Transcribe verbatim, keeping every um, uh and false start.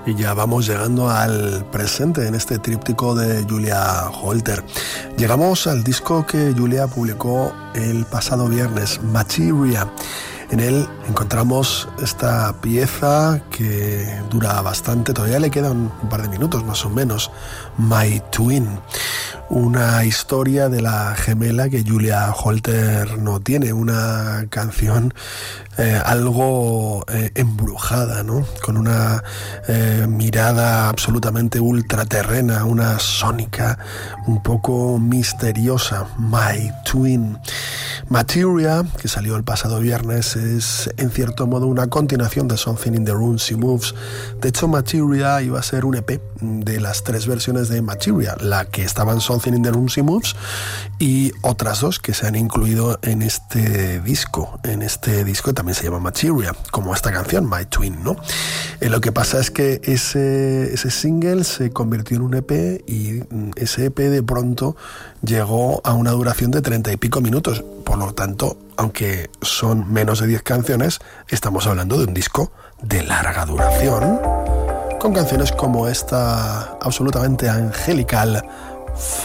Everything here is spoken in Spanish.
Y ya vamos llegando al presente en este tríptico de Julia Holter. Llegamos al disco que Julia publicó el pasado viernes, Materia. En él encontramos esta pieza que dura bastante, todavía le quedan un par de minutos más o menos, My Twin. Una historia de la gemela que Julia Holter no tiene, una canción eh, algo eh, embrujada, ¿no? Con una eh, mirada absolutamente ultraterrena, una sónica, un poco misteriosa, My Twin. Materia, que salió el pasado viernes, es en cierto modo una continuación de Something in the Room She Moves. De hecho, Materia iba a ser un E P de las tres versiones de Materia, la que estaba en Something in the Room She Moves y otras dos que se han incluido en este disco. En este disco también se llama Materia, como esta canción, My Twin, ¿no? Eh, lo que pasa es que ese, ese single se convirtió en un E P y ese E P de pronto llegó a una duración de treinta y pico minutos. Por lo tanto, aunque son menos de diez canciones, estamos hablando de un disco de larga duración, con canciones como esta absolutamente angelical